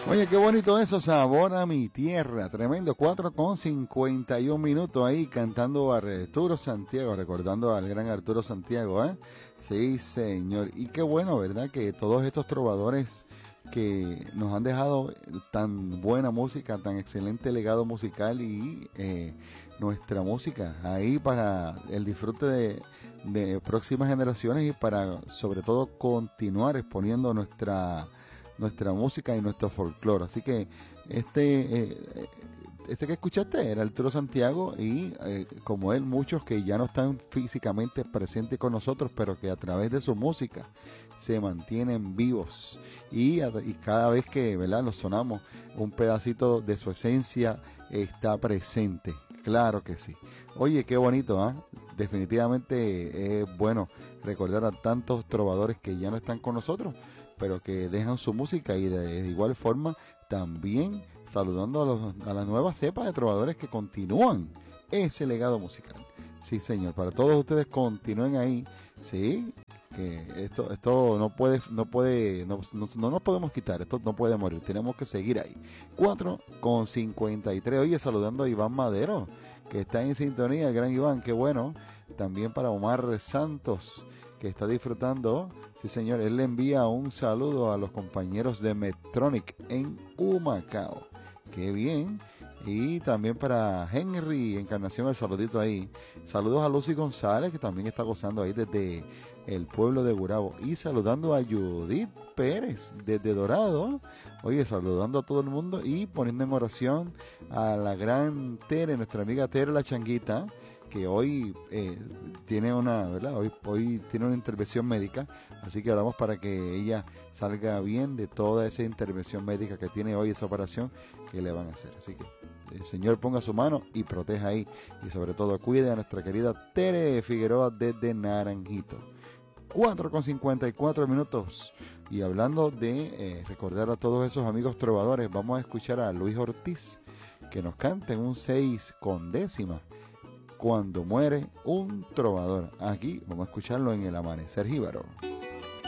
Oye, qué bonito eso, Sabor a mi tierra, tremendo, 4:51 ahí cantando a Arturo Santiago, recordando al gran Arturo Santiago, ¿eh? Sí, señor, y qué bueno, ¿verdad? Que todos estos trovadores que nos han dejado tan buena música, tan excelente legado musical y nuestra música ahí para el disfrute de próximas generaciones y para sobre todo continuar exponiendo nuestra música y nuestro folclore. Así que este que escuchaste era Arturo Santiago y como él muchos que ya no están físicamente presentes con nosotros, pero que a través de su música se mantienen vivos y cada vez que, ¿verdad?, los sonamos, un pedacito de su esencia está presente. Claro que sí. Oye, qué bonito, ¿eh? Definitivamente es bueno recordar a tantos trovadores que ya no están con nosotros, pero que dejan su música y de igual forma también saludando a la nueva cepa de trovadores que continúan ese legado musical. Sí, señor, para todos ustedes continúen ahí, sí, que esto no nos podemos quitar, esto no puede morir, tenemos que seguir ahí. 4:53, oye, saludando a Iván Madero, que está en sintonía, el gran Iván, qué bueno. También para Omar Santos, que está disfrutando. Sí, señor, él le envía un saludo a los compañeros de Medtronic en Humacao. Qué bien. Y también para Henry Encarnación, el saludito ahí. Saludos a Lucy González, que también está gozando ahí desde el pueblo de Gurabo. Y saludando a Judith Pérez desde Dorado. Oye, saludando a todo el mundo y poniendo en oración a la gran Tere, nuestra amiga Tere la Changuita, que hoy tiene ¿verdad? Hoy tiene una intervención médica, así que oramos para que ella salga bien de toda esa intervención médica que tiene hoy, esa operación que le van a hacer. Así que el Señor ponga su mano y proteja ahí, y sobre todo cuide a nuestra querida Tere Figueroa desde Naranjito. 4:54, y hablando de recordar a todos esos amigos trovadores, vamos a escuchar a Luis Ortiz, que nos canta en un 6/10, Cuando muere un trovador. Aquí vamos a escucharlo en El Amanecer Jíbaro.